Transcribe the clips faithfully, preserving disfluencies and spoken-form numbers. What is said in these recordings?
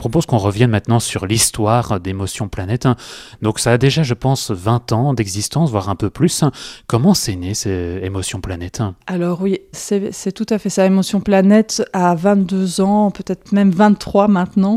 propose qu'on revienne maintenant sur l'histoire d'Émotion Planète. Donc ça a déjà, je pense, vingt ans d'existence, voire un peu plus. Comment c'est né, c'est Émotion Planète? Alors oui, c'est, c'est tout à fait ça. Émotion Planète a vingt-deux ans, peut-être même vingt-trois maintenant.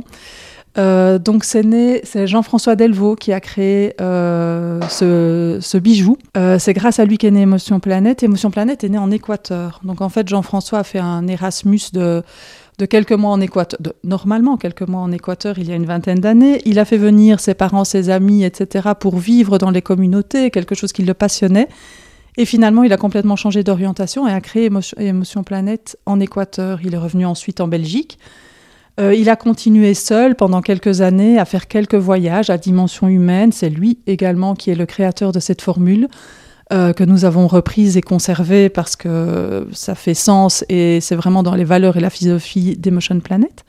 Euh, donc c'est né, c'est Jean-François Delvaux qui a créé euh, ce, ce bijou. Euh, c'est grâce à lui qu'est né Émotion Planète. Émotion Planète est né en Équateur. Donc en fait, Jean-François a fait un Erasmus de, de quelques mois en Équateur, de, normalement quelques mois en Équateur il y a une vingtaine d'années. Il a fait venir ses parents, ses amis, et cetera pour vivre dans les communautés, quelque chose qui le passionnait. Et finalement, il a complètement changé d'orientation et a créé Émotion, Émotion Planète en Équateur. Il est revenu ensuite en Belgique. Euh, il a continué seul pendant quelques années à faire quelques voyages à dimension humaine. C'est lui également qui est le créateur de cette formule euh, que nous avons reprise et conservée parce que ça fait sens et c'est vraiment dans les valeurs et la philosophie d'Emotion Planet.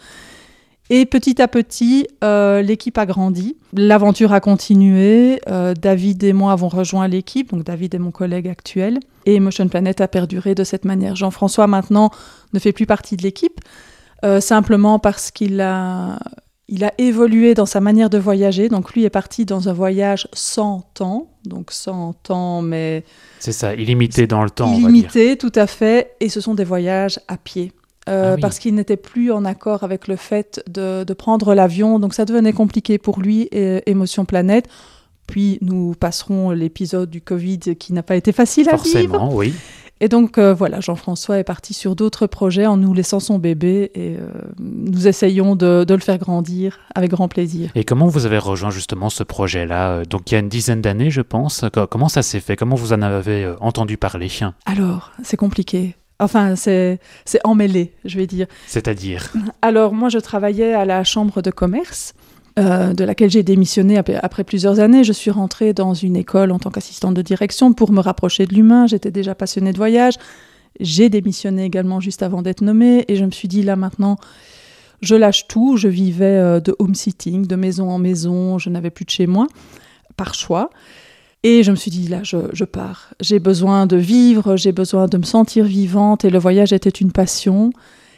Et petit à petit, euh, l'équipe a grandi. L'aventure a continué. Euh, David et moi avons rejoint l'équipe. Donc David est mon collègue actuel. Et Emotion Planet a perduré de cette manière. Jean-François, maintenant, ne fait plus partie de l'équipe. Euh, simplement parce qu'il a, il a évolué dans sa manière de voyager. Donc lui est parti dans un voyage sans temps, donc sans temps, mais... C'est ça, illimité dans le temps, illimité, on va dire. Tout à fait, et ce sont des voyages à pied. Euh, ah oui. Parce qu'il n'était plus en accord avec le fait de, de prendre l'avion, donc ça devenait compliqué pour lui et Émotion Planète. Puis nous passerons l'épisode du Covid qui n'a pas été facile à Forcément, vivre. Forcément, oui. Et donc, euh, voilà, Jean-François est parti sur d'autres projets en nous laissant son bébé et euh, nous essayons de, de le faire grandir avec grand plaisir. Et comment vous avez rejoint justement ce projet-là? Donc, il y a une dizaine d'années, je pense. Comment ça s'est fait? Comment vous en avez entendu parler? Alors, c'est compliqué. Enfin, c'est, c'est emmêlé, je vais dire. C'est-à-dire? Alors, moi, je travaillais à la chambre de commerce. Euh, de laquelle j'ai démissionné après, après plusieurs années. Je suis rentrée dans une école en tant qu'assistante de direction pour me rapprocher de l'humain. J'étais déjà passionnée de voyage. J'ai démissionné également juste avant d'être nommée et je me suis dit là maintenant, je lâche tout. Je vivais euh, de home-sitting, de maison en maison. Je n'avais plus de chez moi, par choix. Et je me suis dit là, je, je pars. J'ai besoin de vivre, j'ai besoin de me sentir vivante et le voyage était une passion.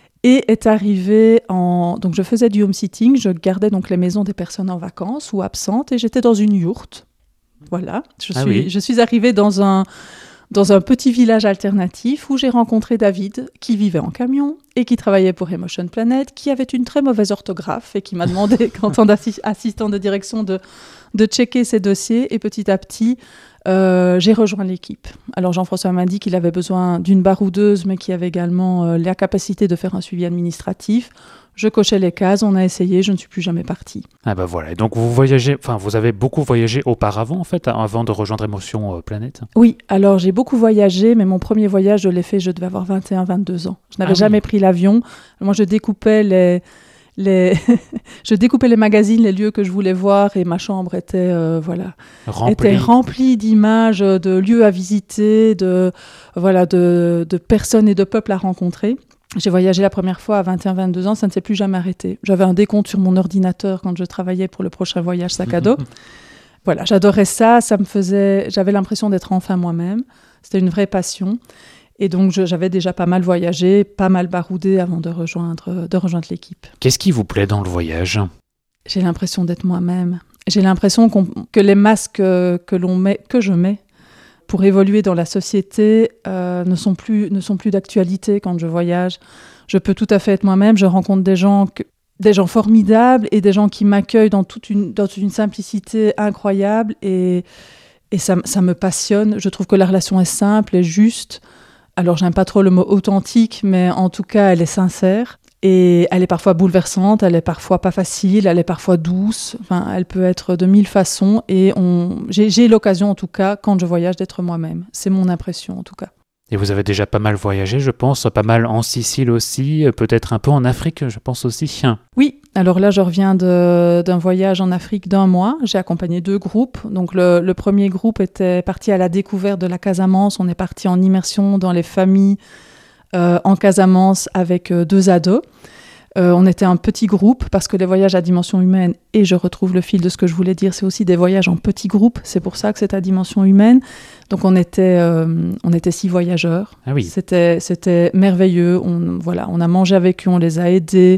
Et est arrivé en... Donc, je faisais du home-sitting, je gardais donc les maisons des personnes en vacances ou absentes et j'étais dans une yourte. Voilà. Je suis, ah oui. je suis arrivée dans un, dans un petit village alternatif où j'ai rencontré David qui vivait en camion et qui travaillait pour Emotion Planet, qui avait une très mauvaise orthographe et qui m'a demandé, en tant qu'assistant de direction, de, de checker ses dossiers. Et petit à petit... Euh, j'ai rejoint l'équipe. Alors Jean-François m'a dit qu'il avait besoin d'une baroudeuse, mais qu'il avait également euh, la capacité de faire un suivi administratif. Je cochais les cases, on a essayé, je ne suis plus jamais partie. Ah ben voilà, et donc vous voyagez, enfin vous avez beaucoup voyagé auparavant en fait, avant de rejoindre Émotion Planète? Oui, alors j'ai beaucoup voyagé, mais mon premier voyage, je l'ai fait, je devais avoir vingt et un vingt-deux ans. Je n'avais ah jamais oui. pris l'avion. Moi, je découpais les... Les... je découpais les magazines, les lieux que je voulais voir et ma chambre était, euh, voilà, remplie. était remplie d'images, de lieux à visiter, de, voilà, de, de personnes et de peuples à rencontrer. J'ai voyagé la première fois à vingt et un vingt-deux ans, ça ne s'est plus jamais arrêté. J'avais un décompte sur mon ordinateur quand je travaillais pour le prochain voyage sac à dos. Voilà, j'adorais ça, ça me faisait... j'avais l'impression d'être enfin moi-même. C'était une vraie passion. Et donc, je, j'avais déjà pas mal voyagé, pas mal baroudé avant de rejoindre, de rejoindre l'équipe. Qu'est-ce qui vous plaît dans le voyage? J'ai l'impression d'être moi-même. J'ai l'impression qu'on, que les masques que, l'on met, que je mets pour évoluer dans la société euh, ne sont plus, ne sont plus d'actualité quand je voyage. Je peux tout à fait être moi-même. Je rencontre des gens, que, des gens formidables et des gens qui m'accueillent dans toute une, dans une simplicité incroyable. Et, et ça, ça me passionne. Je trouve que la relation est simple et juste. Alors, j'aime pas trop le mot authentique, mais en tout cas, elle est sincère. Et elle est parfois bouleversante, elle est parfois pas facile, elle est parfois douce. Enfin, elle peut être de mille façons. Et on... j'ai, j'ai l'occasion, en tout cas, quand je voyage, d'être moi-même. C'est mon impression, en tout cas. Et vous avez déjà pas mal voyagé, je pense, pas mal en Sicile aussi, peut-être un peu en Afrique, je pense aussi. Oui, alors là, je reviens de, d'un voyage en Afrique d'un mois. J'ai accompagné deux groupes. Donc, le, le premier groupe était parti à la découverte de la Casamance. On est parti en immersion dans les familles euh, en Casamance avec euh, deux ados. Euh, on était un petit groupe parce que les voyages à dimension humaine, et je retrouve le fil de ce que je voulais dire, c'est aussi des voyages en petits groupes. C'est pour ça que c'est à dimension humaine. Donc on était, euh, on était six voyageurs. Ah oui. C'était, c'était merveilleux. On, voilà, on a mangé avec eux, on les a aidés.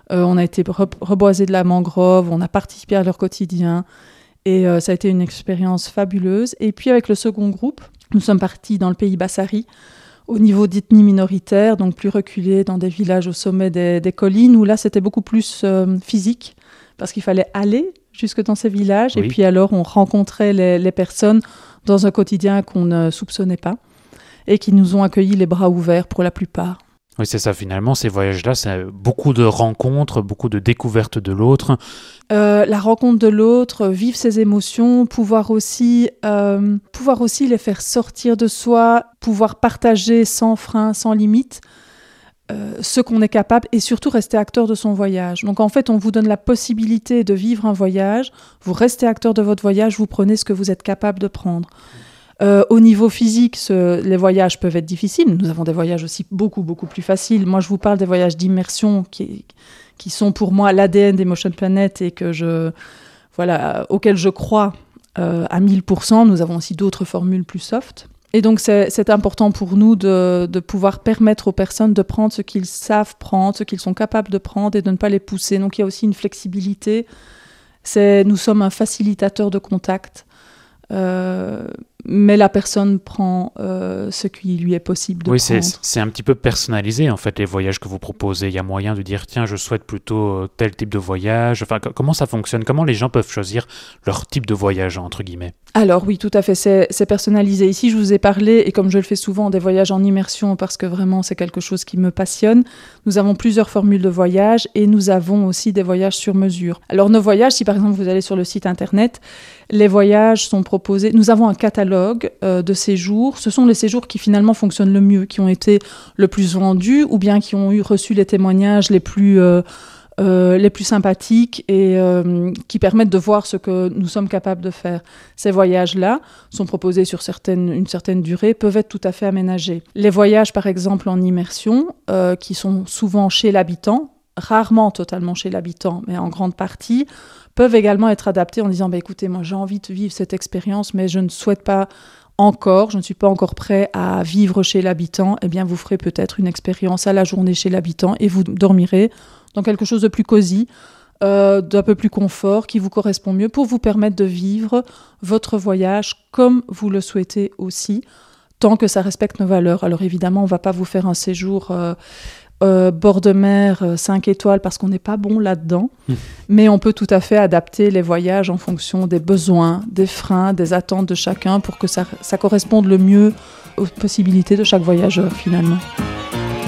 Euh, on a été re- reboiser de la mangrove, on a participé à leur quotidien. Et euh, ça a été une expérience fabuleuse. Et puis avec le second groupe, nous sommes partis dans le pays Bassari, au niveau d'ethnie minoritaire, donc plus reculé, dans des villages au sommet des, des collines, où là c'était beaucoup plus euh, physique, parce qu'il fallait aller jusque dans ces villages. Oui. Et puis alors on rencontrait les, les personnes dans un quotidien qu'on ne soupçonnait pas, et qui nous ont accueillis les bras ouverts pour la plupart. Oui, c'est ça, finalement, ces voyages-là, c'est beaucoup de rencontres, beaucoup de découvertes de l'autre. Euh, la rencontre de l'autre, vivre ses émotions, pouvoir aussi, euh, pouvoir aussi les faire sortir de soi, pouvoir partager sans frein, sans limite, euh, ce qu'on est capable, et surtout rester acteur de son voyage. Donc en fait, on vous donne la possibilité de vivre un voyage, vous restez acteur de votre voyage, vous prenez ce que vous êtes capable de prendre. Euh, au niveau physique, ce, les voyages peuvent être difficiles. Nous avons des voyages aussi beaucoup, beaucoup plus faciles. Moi, je vous parle des voyages d'immersion qui, qui sont pour moi l'A D N d'Emotion Planet et que je, voilà, auxquels je crois euh, à mille pour cent. Nous avons aussi d'autres formules plus soft. Et donc, c'est, c'est important pour nous de, de pouvoir permettre aux personnes de prendre ce qu'ils savent prendre, ce qu'ils sont capables de prendre et de ne pas les pousser. Donc, il y a aussi une flexibilité. C'est, nous sommes un facilitateur de contact. Euh, mais la personne prend euh, ce qui lui est possible de oui, prendre. Oui, c'est, c'est un petit peu personnalisé en fait les voyages que vous proposez. Il y a moyen de dire tiens, je souhaite plutôt tel type de voyage. Enfin, c- comment ça fonctionne ? Comment les gens peuvent choisir leur type de voyage entre guillemets ? Alors oui, tout à fait, c'est, c'est personnalisé. Ici, je vous ai parlé, et comme je le fais souvent, des voyages en immersion parce que vraiment c'est quelque chose qui me passionne. Nous avons plusieurs formules de voyage et nous avons aussi des voyages sur mesure. Alors nos voyages, si par exemple vous allez sur le site internet, les voyages sont proposés. Nous avons un catalogue euh, de séjours. Ce sont les séjours qui finalement fonctionnent le mieux, qui ont été le plus vendus ou bien qui ont eu reçu les témoignages les plus, euh, euh, les plus sympathiques et euh, qui permettent de voir ce que nous sommes capables de faire. Ces voyages-là sont proposés sur certaines, une certaine durée, peuvent être tout à fait aménagés. Les voyages, par exemple, en immersion, euh, qui sont souvent chez l'habitant, rarement totalement chez l'habitant, mais en grande partie, peuvent également être adaptés en disant bah, « écoutez, moi j'ai envie de vivre cette expérience, mais je ne souhaite pas encore, je ne suis pas encore prêt à vivre chez l'habitant. » Eh bien, vous ferez peut-être une expérience à la journée chez l'habitant et vous dormirez dans quelque chose de plus cosy, euh, d'un peu plus confort, qui vous correspond mieux pour vous permettre de vivre votre voyage comme vous le souhaitez aussi, tant que ça respecte nos valeurs. Alors évidemment, on ne va pas vous faire un séjour... Euh, Euh, bord de mer, euh, cinq étoiles, parce qu'on n'est pas bon là-dedans. Mmh. Mais on peut tout à fait adapter les voyages en fonction des besoins, des freins, des attentes de chacun pour que ça, ça corresponde le mieux aux possibilités de chaque voyageur, finalement.